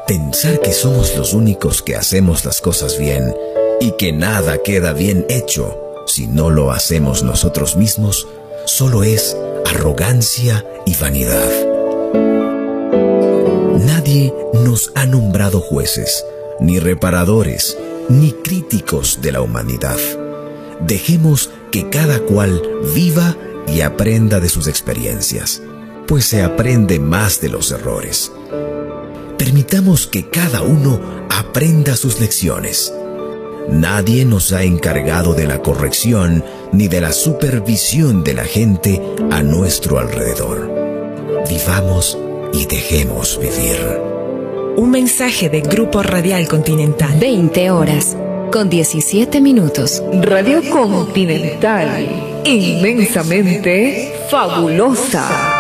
Pensar que somos los únicos que hacemos las cosas bien y que nada queda bien hecho si no lo hacemos nosotros mismos, solo es arrogancia y vanidad. Nadie nos ha nombrado jueces, ni reparadores, ni críticos de la humanidad. Dejemos que cada cual viva y aprenda de sus experiencias, pues se aprende más de los errores. Permitamos que cada uno aprenda sus lecciones. Nadie nos ha encargado de la corrección ni de la supervisión de la gente a nuestro alrededor. Vivamos y dejemos vivir. Un mensaje de Grupo Radial Continental. 20 horas con 17 minutos. Radio Continental, inmensamente fabulosa.